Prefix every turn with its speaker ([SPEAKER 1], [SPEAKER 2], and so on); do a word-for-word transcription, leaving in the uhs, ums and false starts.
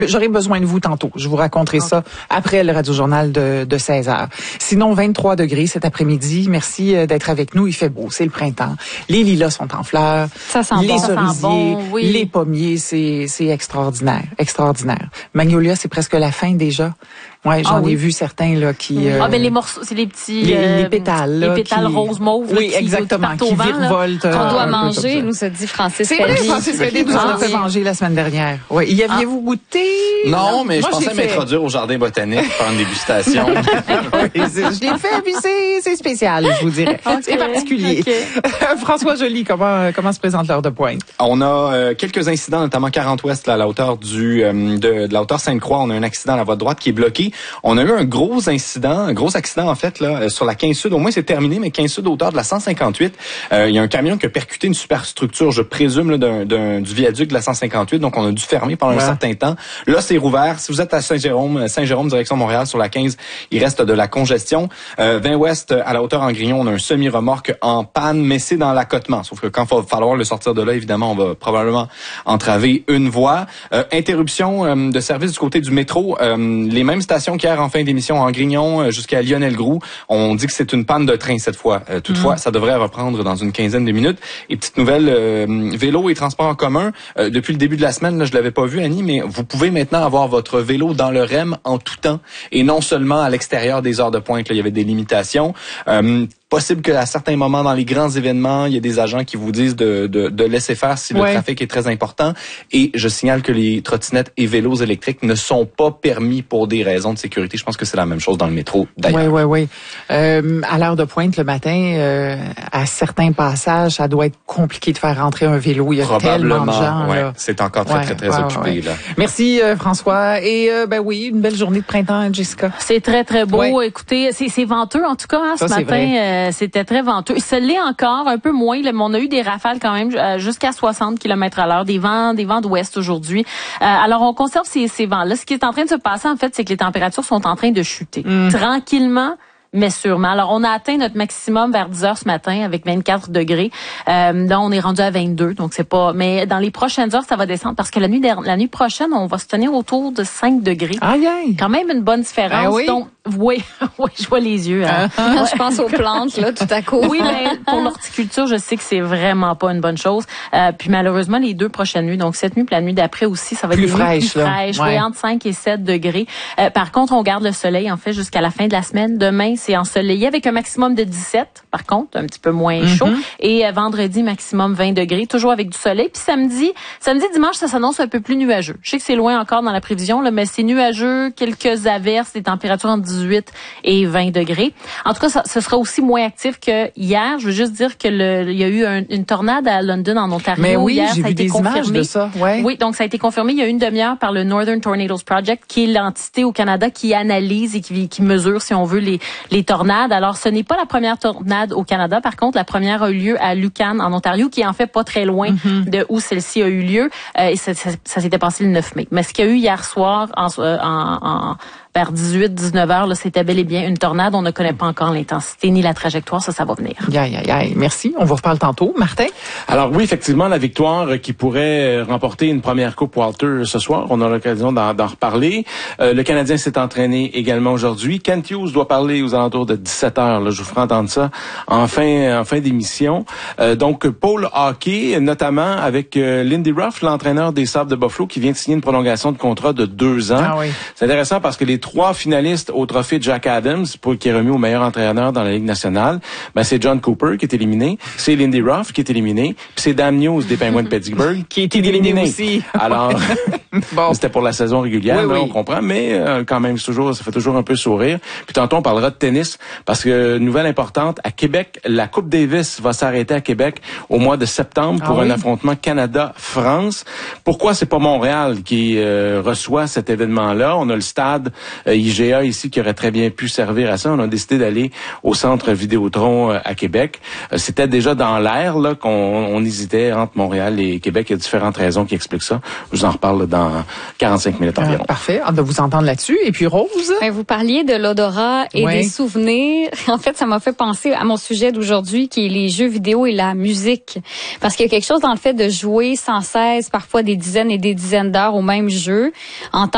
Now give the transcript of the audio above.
[SPEAKER 1] J'aurai besoin de vous tantôt. Je vous raconterai okay. ça après le Radio-Journal de, de seize heures. Sinon, vingt-trois degrés cet après-midi. Merci d'être avec nous. Il fait beau. C'est le printemps. Les lilas sont en fleurs.
[SPEAKER 2] Ça sent
[SPEAKER 1] les
[SPEAKER 2] bon.
[SPEAKER 1] cerisiers,
[SPEAKER 2] ça sent bon, oui.
[SPEAKER 1] les pommiers, c'est, c'est extraordinaire. Extraordinaire. Magnolia, c'est presque la fin déjà. Ouais, j'en ah, oui. ai vu certains là qui.
[SPEAKER 2] Oui.
[SPEAKER 1] Euh,
[SPEAKER 2] ah ben les morceaux, c'est les petits.
[SPEAKER 1] Les,
[SPEAKER 2] euh,
[SPEAKER 1] les pétales. Là,
[SPEAKER 2] les pétales
[SPEAKER 1] qui...
[SPEAKER 2] roses mauves.
[SPEAKER 1] Oui,
[SPEAKER 2] là, qui,
[SPEAKER 1] exactement.
[SPEAKER 2] Qui,
[SPEAKER 1] qui virevoltent.
[SPEAKER 2] Qu'on doit
[SPEAKER 1] euh,
[SPEAKER 2] manger, nous se dit Francis.
[SPEAKER 1] C'est vrai, Francis Fédé nous en a fait manger la semaine dernière. Oui, y aviez-vous ah. goûté?
[SPEAKER 3] Non, non mais Moi, je pensais m'introduire au jardin botanique pour faire une dégustation.
[SPEAKER 1] oui, je l'ai fait, puis c'est, c'est spécial, je vous dirais. Okay. C'est particulier. Okay. François Joly, comment comment se présente l'heure de pointe?
[SPEAKER 3] On a euh, quelques incidents, notamment quarante ouest, là, à la hauteur du euh, de, de la hauteur Sainte-Croix. On a un accident à la voie de droite qui est bloqué. On a eu un gros incident, un gros accident en fait là sur la quinze Sud. Au moins c'est terminé, mais quinze Sud, hauteur de la cent cinquante-huit. Euh, il y a un camion qui a percuté une superstructure, je présume, là, d'un, d'un, du viaduc de la cent cinquante-huit. Donc on a dû fermer pendant ouais. un certain temps. Là c'est rouvert. Si vous êtes à Saint-Jérôme, Saint-Jérôme direction Montréal sur la quinze, il reste de la congestion. Euh, vingt ouest à la hauteur en Grignon, on a un semi-remorque en panne, mais c'est dans l'accotement. Sauf que quand il va falloir le sortir de là, évidemment, on va probablement entraver une voie. Euh, interruption euh, de service du côté du métro. Euh, les mêmes stations qu'hier en fin d'émission en Grignon jusqu'à Lionel-Groux. On dit que c'est une panne de train cette fois. Euh, toutefois, mmh. ça devrait reprendre dans une quinzaine de minutes. Et petite nouvelle, euh, vélo et transport en commun. Euh, depuis le début de la semaine, là, je l'avais pas vu, Annie, mais vous pouvez maintenant avoir votre vélo dans le R E M en tout temps et non seulement à l'extérieur des heures de pointe. Là, il y avait des limitations. Euh, Possible qu'à certains moments dans les grands événements, il y a des agents qui vous disent de, de, de laisser faire si le ouais. trafic est très important. Et je signale que les trottinettes et vélos électriques ne sont pas permis pour des raisons de sécurité. Je pense que c'est la même chose dans le métro, d'ailleurs.
[SPEAKER 1] Oui, oui, oui. Euh, à l'heure de pointe le matin, euh, à certains passages, ça doit être compliqué de faire rentrer un vélo. Il y a tellement de gens.
[SPEAKER 3] Ouais.
[SPEAKER 1] Là.
[SPEAKER 3] C'est encore très, ouais, très, très, très ouais, occupé. Ouais. Là.
[SPEAKER 1] Merci, euh, François. Et euh, ben oui, une belle journée de printemps, Jessica.
[SPEAKER 2] C'est très, très beau. Ouais. Écoutez, c'est, c'est venteux en tout cas hein, ce ça, matin. C'était très venteux. Ça l'est encore, un peu moins. Là, mais on a eu des rafales quand même euh, jusqu'à soixante kilomètres à l'heure, des vents, des vents d'ouest aujourd'hui. Euh, alors, on conserve ces, ces vents-là. Ce qui est en train de se passer, en fait, c'est que les températures sont en train de chuter. Mm. Tranquillement, mais sûrement. Alors, on a atteint notre maximum vers dix heures ce matin avec vingt-quatre degrés. Euh, là, on est rendu à vingt-deux, donc c'est pas... Mais dans les prochaines heures, ça va descendre parce que la nuit, der... la nuit prochaine, on va se tenir autour de cinq degrés.
[SPEAKER 1] Aïe, aïe!
[SPEAKER 2] Quand même une bonne différence.
[SPEAKER 1] Ben oui.
[SPEAKER 2] Donc, oui, oui, je vois les yeux. Hein.
[SPEAKER 4] Quand je pense aux plantes, là, tout à coup.
[SPEAKER 2] Oui, mais pour l'horticulture, je sais que c'est vraiment pas une bonne chose. Euh, puis malheureusement, les deux prochaines nuits, donc cette nuit puis la nuit d'après aussi, ça va
[SPEAKER 1] plus
[SPEAKER 2] être
[SPEAKER 1] fraîche,
[SPEAKER 2] plus fraîche, ouais. entre cinq et sept degrés. Euh, par contre, on garde le soleil, en fait, jusqu'à la fin de la semaine. Demain, c'est ensoleillé avec un maximum de dix-sept, par contre, un petit peu moins mm-hmm. chaud. Et euh, vendredi, maximum vingt degrés, toujours avec du soleil. Puis samedi, samedi, dimanche, ça s'annonce un peu plus nuageux. Je sais que c'est loin encore dans la prévision, là, mais c'est nuageux, quelques averses, des températures entre dix-huit et vingt degrés. En tout cas, ça, ce sera aussi moins actif que hier. Je veux juste dire que le, il y a eu un, une tornade à London, en Ontario.
[SPEAKER 1] Mais oui,
[SPEAKER 2] hier,
[SPEAKER 1] j'ai
[SPEAKER 2] ça a
[SPEAKER 1] vu
[SPEAKER 2] été
[SPEAKER 1] des
[SPEAKER 2] confirmé.
[SPEAKER 1] Images de ça. Ouais.
[SPEAKER 2] Oui, donc ça a été confirmé il y a une demi-heure par le Northern Tornadoes Project, qui est l'entité au Canada qui analyse et qui, qui mesure, si on veut, les, les tornades. Alors, ce n'est pas la première tornade au Canada. Par contre, la première a eu lieu à Lucan, en Ontario, qui est en fait pas très loin mm-hmm. de où celle-ci a eu lieu. Euh, et ça, ça, ça s'était passé le neuf mai. Mais ce qu'il y a eu hier soir, en, en, en vers dix-huit dix-neuf heures, là, c'était bel et bien une tornade. On ne connaît pas encore l'intensité ni la trajectoire. Ça, ça va venir.
[SPEAKER 1] Aïe, aïe, aïe. Merci. On vous reparle tantôt. Martin?
[SPEAKER 5] Alors oui, effectivement, la victoire qui pourrait remporter une première Coupe Walter ce soir. On a l'occasion d'en, d'en reparler. Euh, le Canadien s'est entraîné également aujourd'hui. Kent Hughes doit parler aux alentours de dix-sept heures. Là, je vous ferai entendre ça en fin, en fin d'émission. Euh, donc, pôle hockey, notamment avec euh, Lindy Ruff, l'entraîneur des Sabres de Buffalo, qui vient de signer une prolongation de contrat de deux ans.
[SPEAKER 1] Ah oui.
[SPEAKER 5] C'est intéressant parce que les trois finalistes au trophée Jack Adams, pour, qui est remis au meilleur entraîneur dans la Ligue nationale, ben c'est John Cooper qui est éliminé, c'est Lindy Ruff qui est éliminé, puis c'est Dan News des Penguins de Pittsburgh
[SPEAKER 1] qui est éliminé, éliminé aussi.
[SPEAKER 5] Alors, bon. C'était pour la saison régulière, oui, là, oui. on comprend, mais euh, quand même, c'est toujours, ça fait toujours un peu sourire. Puis tantôt, on parlera de tennis, parce que, nouvelle importante, à Québec, la Coupe Davis va s'arrêter à Québec au mois de septembre pour ah, un oui? affrontement Canada-France. Pourquoi c'est pas Montréal qui euh, reçoit cet événement-là? On a le stade euh, I G A ici qui aurait très bien pu servir à ça. On a décidé d'aller au centre Vidéotron euh, à Québec. Euh, c'était déjà dans l'air là qu'on on hésitait entre Montréal et Québec. Il y a différentes raisons qui expliquent ça. Je vous en reparle dans quarante-cinq minutes environ.
[SPEAKER 1] Ah, parfait. Hâte de vous entendre là-dessus. Et puis Rose?
[SPEAKER 4] Ben, vous parliez de l'odorat et oui. des souvenirs. En fait, ça m'a fait penser à mon sujet d'aujourd'hui qui est les jeux vidéo et la musique. Parce qu'il y a quelque chose dans le fait de jouer sans cesse, parfois des dizaines et des dizaines d'heures au même jeu, en